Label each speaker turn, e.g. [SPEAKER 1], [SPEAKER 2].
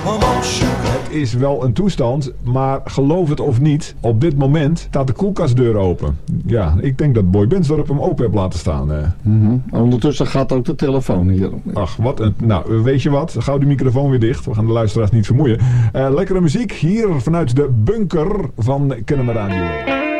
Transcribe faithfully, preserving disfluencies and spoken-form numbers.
[SPEAKER 1] Het is wel een toestand, maar geloof het of niet, op dit moment staat de koelkastdeur open. Ja, ik denk dat Boy Bensdorp hem open heeft laten staan. Eh.
[SPEAKER 2] Mm-hmm. Ondertussen gaat ook de telefoon hier.
[SPEAKER 1] Ach, wat een... Nou, weet je wat? Gauw die microfoon weer dicht. We gaan de luisteraars niet vermoeien. Uh, lekkere muziek hier vanuit de bunker van Kennemer Radio.